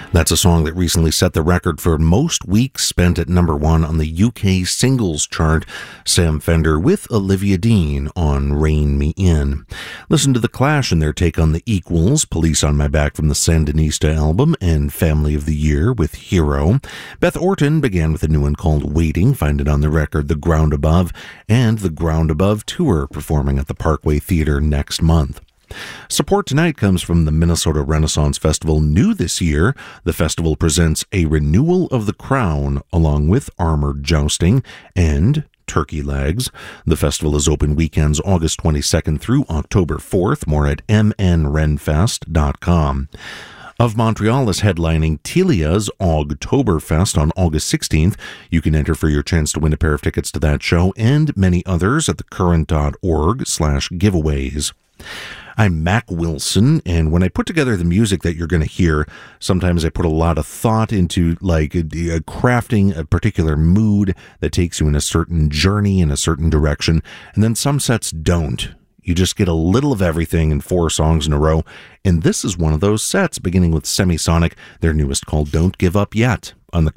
That's a song that recently set the record for most weeks spent at number one on the UK singles chart. Sam Fender with Olivia Dean on Rein Me In. Listen to The Clash and their take on The Equals, Police on My Back from the Sandinista album, and Family of the Year with Hero. Beth Orton began with a new one called Waiting. Find it on the record The Ground Above, and The Ground Above Tour, performing at the Parkway Theater next month. Support tonight comes from the Minnesota Renaissance Festival. New this year, the festival presents A Renewal of the Crown along with Armored Jousting and Turkey Legs. The festival is open weekends August 22nd through October 4th. More at mnrenfest.com. Of Montreal is headlining Telia's Ogtoberfest on August 16th. You can enter for your chance to win a pair of tickets to that show and many others at thecurrent.org/giveaways. I'm Mac Wilson, and when I put together the music that you're going to hear, sometimes I put a lot of thought into crafting a particular mood that takes you in a certain journey in a certain direction, and then some sets don't. You just get a little of everything in 4 songs in a row, and this is one of those sets, beginning with Semisonic, their newest called Don't Give Up Yet, on the